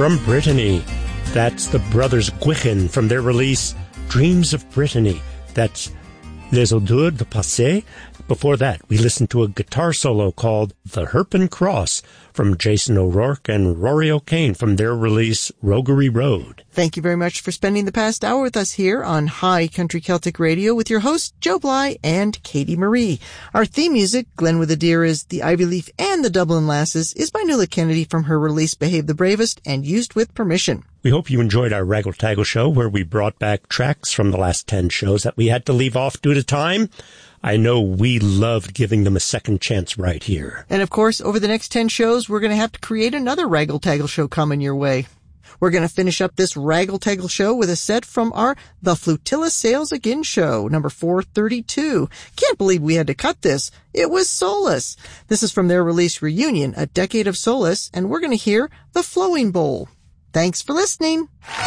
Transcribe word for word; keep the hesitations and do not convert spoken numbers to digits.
from Brittany. That's the Brothers Guichen from their release, Dreams of Brittany. That's Les Odeurs du Passé. Before that, we listened to a guitar solo called The Herpen Cross from Jason O'Rourke and Rory O'Kane from their release, Roguery Road. Thank you very much for spending the past hour with us here on High Country Celtic Radio with your hosts, Joe Bly and Katie Marie. Our theme music, Glen with a Deer is The Ivy Leaf and the Dublin Lasses, is by Nuala Kennedy from her release Behave the Bravest and used with permission. We hope you enjoyed our Raggle Taggle show where we brought back tracks from the last ten shows that we had to leave off due to time. I know we loved giving them a second chance right here. And of course, over the next ten shows, we're going to have to create another Raggle Taggle show coming your way. We're going to finish up this Raggle Taggle show with a set from our The Flutilla Sails Again show, number four thirty-two. Can't believe we had to cut this. It was Solace. This is from their release Reunion, A Decade of Solace, and we're going to hear The Flowing Bowl. Thanks for listening.